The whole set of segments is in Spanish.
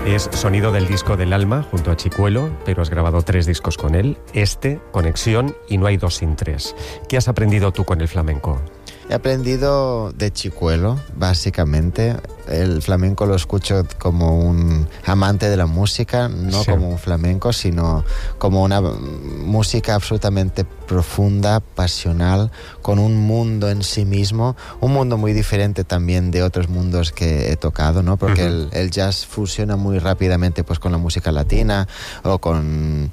Es sonido del disco del alma junto a Chicuelo, pero has grabado 3 discos con él. Conexión y No hay dos sin tres. ¿Qué has aprendido tú con el flamenco? He aprendido de Chicuelo, básicamente. El flamenco lo escucho como un amante de la música, no como un flamenco, sino como una música absolutamente profunda, pasional, con un mundo en sí mismo, un mundo muy diferente también de otros mundos que he tocado, ¿no? Porque el jazz fusiona muy rápidamente pues con la música latina o con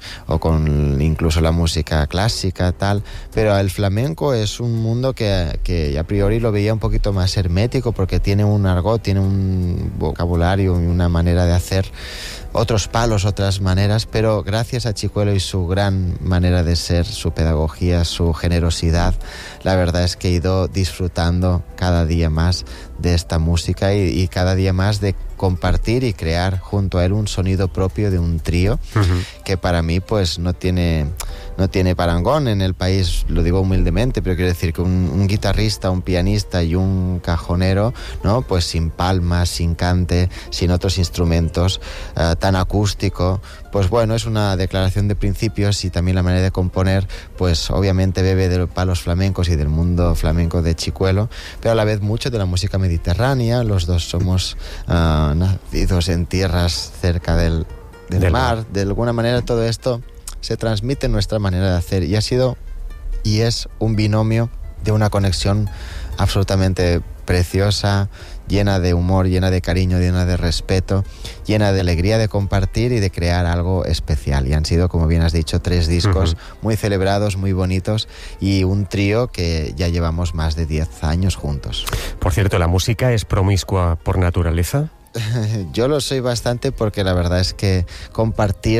incluso la música clásica, tal, pero el flamenco es un mundo que a priori lo veía un poquito más hermético porque tiene un argot, tiene un vocabulario y una manera de hacer, otros palos, otras maneras, pero gracias a Chicuelo y su gran manera de ser, su pedagogía, su generosidad, la verdad es que he ido disfrutando cada día más de esta música y cada día más de compartir y crear junto a él un sonido propio de un trío que para mí pues no tiene parangón en el país, lo digo humildemente, pero quiero decir que un guitarrista, un pianista y un cajonero, ¿no? Pues sin palmas, sin cante, sin otros instrumentos, tan acústico, pues bueno, es una declaración de principios y también la manera de componer, pues obviamente bebe de los palos flamencos y del mundo flamenco de Chicuelo, pero a la vez mucho de la música mediterránea. Los dos somos nacidos en tierras cerca del mar. De alguna manera todo esto se transmite en nuestra manera de hacer y ha sido y es un binomio de una conexión absolutamente preciosa, llena de humor, llena de cariño, llena de respeto, llena de alegría de compartir y de crear algo especial. Y han sido, como bien has dicho, 3 discos muy celebrados, muy bonitos y un trío que ya llevamos más de 10 años juntos. Por cierto, ¿la música es promiscua por naturaleza? Yo lo soy bastante porque la verdad es que compartir,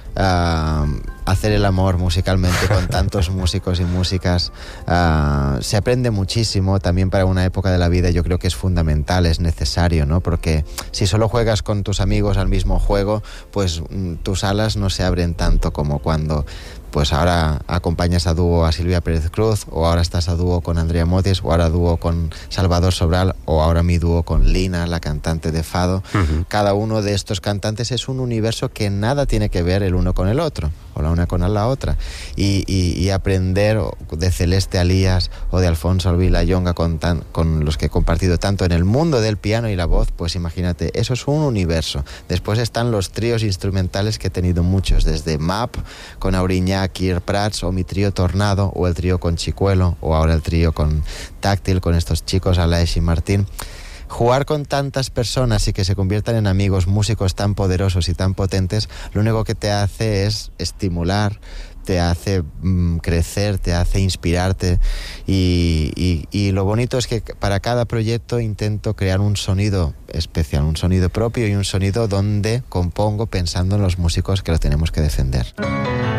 hacer el amor musicalmente con tantos músicos y músicas, se aprende muchísimo. También para una época de la vida yo creo que es fundamental, es necesario, ¿no? Porque si solo juegas con tus amigos al mismo juego, pues tus alas no se abren tanto como cuando pues ahora acompañas a dúo a Silvia Pérez Cruz, o ahora estás a dúo con Andrea Motis, o ahora dúo con Salvador Sobral, o ahora mi dúo con Lina, la cantante de Fado. Cada uno de estos cantantes es un universo que nada tiene que ver el uno con el otro, o la una con la otra. Y aprender de Celeste Alías o de Alfonso Villayonga con los que he compartido tanto en el mundo del piano y la voz, pues imagínate, eso es un universo. Después están los tríos instrumentales que he tenido muchos, desde MAP con Auriñá, Kier Prats, o mi trío Tornado, o el trío con Chicuelo, o ahora el trío con Táctil, con estos chicos, Alaes y Martín. Jugar con tantas personas y que se conviertan en amigos, músicos tan poderosos y tan potentes, lo único que te hace es estimular, te hace crecer, te hace inspirarte y lo bonito es que para cada proyecto intento crear un sonido especial, un sonido propio y un sonido donde compongo pensando en los músicos que lo tenemos que defender.